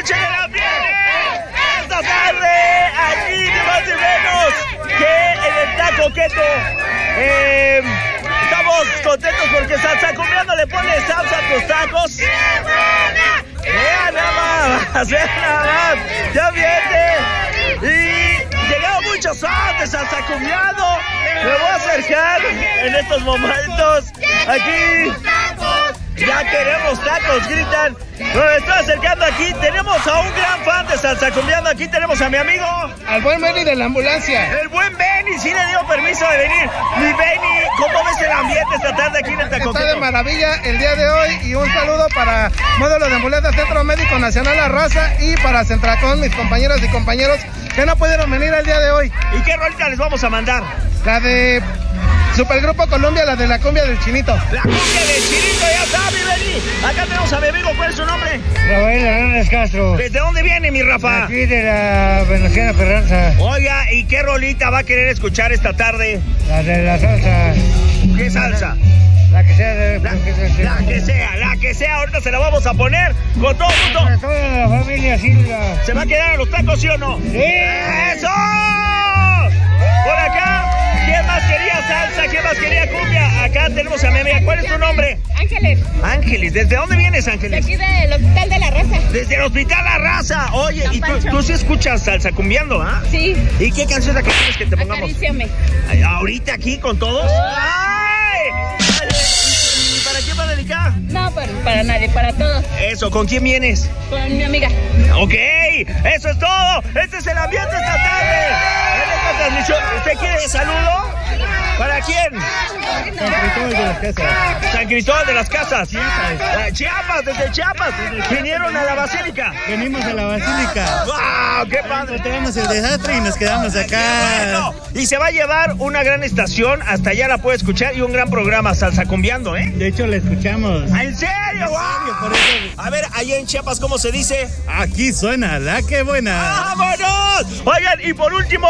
escuchen el ambiente. Esta tarde, aquí ni más ni menos que en el Taco Keto. Estamos contentos porque Salsacumbiando le pone salsa a tus tacos. Vean nada más, ya viene. Y llegaron muchos fans de Salsacumbiando. Me voy a acercar en estos momentos. Aquí ya queremos tacos, gritan. Me estoy acercando aquí. Tenemos a un gran fan de Salsacumbiando. Aquí tenemos a mi amigo, al buen Benny de la ambulancia. El buen Benny, sí le dio permiso de venir. Mi Benny, ¿cómo ves el ambiente esta tarde aquí en el Taco Keto? Está de maravilla el día de hoy. Y un saludo para Módulo de Ambulancia Centro Médico Nacional La Raza y para Centracón, mis compañeras y compañeros que no pudieron venir el día de hoy. ¿Y qué rolita les vamos a mandar? La de Supergrupo Colombia, la de la cumbia del Chinito. La cumbia del Chinito, ya está, mi Benny. Acá tenemos a mi amigo, ¿cuál es su nombre? Rafael Hernández Castro. ¿Desde dónde viene, mi Rafa? Aquí de la Venustiano Carranza. Oiga, ¿y qué rolita va a querer escuchar esta tarde? La de la salsa. ¿Qué salsa? La que sea. La que sea, ahorita se la vamos a poner con todo gusto. Para toda la familia Silva. ¿Se va a quedar a los tacos, sí o no? ¡Sí! ¡Eso! Por acá, ¿quién más quería salsa? ¿Quién más quería cumbia? Acá tenemos a mi amiga. ¿Cuál es tu nombre? Ángeles. Ángeles, ¿desde dónde vienes, De Ángeles? aquí del Hospital de la Raza. Desde el Hospital La Raza. Oye, ¿y tú sí escuchas Salsacumbiando, ah? Sí. ¿Y qué canción es la que quieres que te pongamos? Acaríciame. Ay, ¿ahorita aquí con todos? ¡Ay! ¿Y para quién va dedicada? No, para nadie, para todos. Eso, ¿con quién vienes? Con mi amiga. Ok, eso es todo. Este es el ambiente esta tarde. En esta transmisión, ¿usted quiere saludo? ¿Para quién? San Cristóbal de las Casas. San Cristóbal de las Casas. Chiapas, desde Chiapas. Vinieron a la Basílica. Venimos a la Basílica. ¡Wow! ¡Qué padre! Encontramos el desastre y nos quedamos acá. Bueno, y se va a llevar una gran estación. Hasta allá la puede escuchar. Y un gran programa, Salsacumbiando, ¿eh? De hecho, la escuchamos. ¿En serio? ¡Wow! Por eso. A ver, allá en Chiapas, ¿cómo se dice? Aquí suena la que buena. ¡Vámonos! Oigan, y por último,